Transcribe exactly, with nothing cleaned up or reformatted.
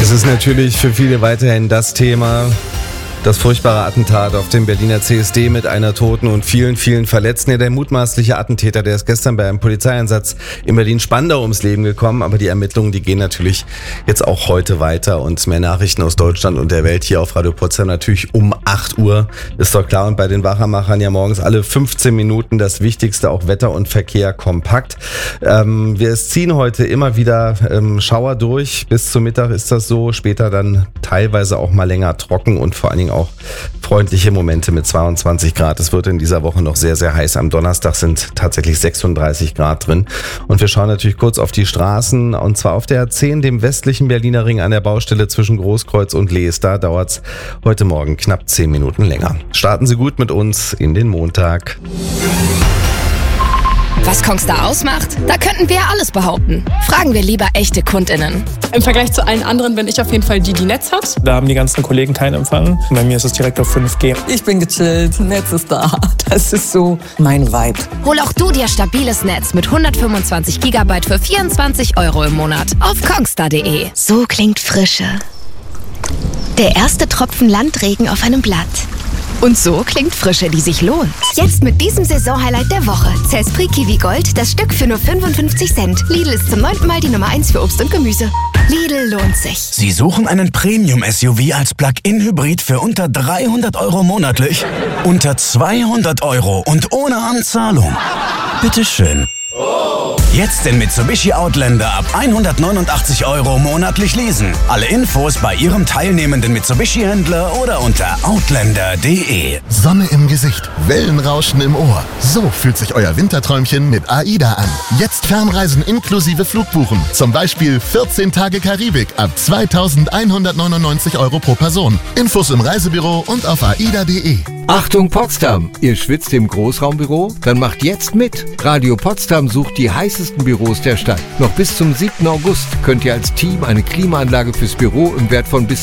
Es ist natürlich für viele weiterhin das Thema, das furchtbare Attentat auf dem Berliner C S D mit einer Toten und vielen, vielen Verletzten. Ja, der mutmaßliche Attentäter, der ist gestern bei einem Polizeieinsatz in Berlin-Spandau ums Leben gekommen. Aber die Ermittlungen, die gehen natürlich jetzt auch heute weiter. Und mehr Nachrichten aus Deutschland und der Welt hier auf Radio Potsdam natürlich um acht Uhr. Ist doch klar. Und bei den Wachermachern ja morgens alle fünfzehn Minuten das Wichtigste, auch Wetter und Verkehr kompakt. Ähm, wir ziehen heute immer wieder ähm, Schauer durch. Bis zum Mittag ist das so. Später dann teilweise auch mal länger trocken und vor allen Dingen auch freundliche Momente mit zweiundzwanzig Grad. Es wird in dieser Woche noch sehr, sehr heiß. Am Donnerstag sind tatsächlich sechsunddreißig Grad drin. Und wir schauen natürlich kurz auf die Straßen, und zwar auf der A zehn, dem westlichen Berliner Ring an der Baustelle zwischen Großkreuz und Lees. Da dauert es heute Morgen knapp zehn Minuten länger. Starten Sie gut mit uns in den Montag. Was Kongstar ausmacht? Da könnten wir ja alles behaupten. Fragen wir lieber echte KundInnen. Im Vergleich zu allen anderen bin ich auf jeden Fall die, die Netz hat. Da haben die ganzen Kollegen keinen Empfang. Bei mir ist es direkt auf fünf G. Ich bin gechillt, Netz ist da. Das ist so mein Vibe. Hol auch du dir stabiles Netz mit hundertfünfundzwanzig Gigabyte für vierundzwanzig Euro im Monat auf kongstar punkt de. So klingt Frische. Der erste Tropfen Landregen auf einem Blatt. Und so klingt Frische, die sich lohnt. Jetzt mit diesem Saisonhighlight der Woche. Cespri Kiwi Gold, das Stück für nur fünfundfünfzig Cent. Lidl ist zum neunten Mal die Nummer eins für Obst und Gemüse. Lidl lohnt sich. Sie suchen einen Premium-S U V als Plug-in-Hybrid für unter dreihundert Euro monatlich? Unter zweihundert Euro und ohne Anzahlung? Bitteschön. Jetzt den Mitsubishi Outlander ab hundertneunundachtzig Euro monatlich leasen. Alle Infos bei Ihrem teilnehmenden Mitsubishi-Händler oder unter outlander punkt de. Sonne im Gesicht, Wellenrauschen im Ohr. So fühlt sich euer Winterträumchen mit AIDA an. Jetzt Fernreisen inklusive Flugbuchen. Zum Beispiel vierzehn Tage Karibik ab zweitausendeinhundertneunundneunzig Euro pro Person. Infos im Reisebüro und auf aida punkt de. Achtung Potsdam! Ihr schwitzt im Großraumbüro? Dann macht jetzt mit! Radio Potsdam sucht die heißesten Büros der Stadt. Noch bis zum siebten August könnt ihr als Team eine Klimaanlage fürs Büro im Wert von bis